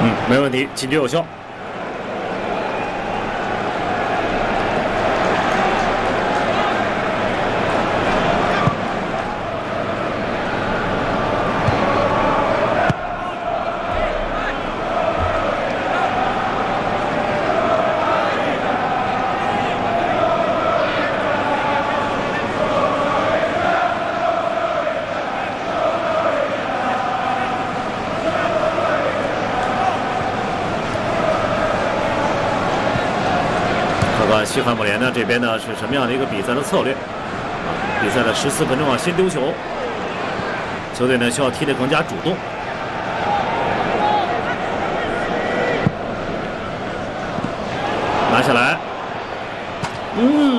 没问题，进球有效。西汉姆联呢这边呢是什么样的一个比赛的策略？比赛的14分钟啊，先丢球，球队呢需要踢得更加主动。拿下来，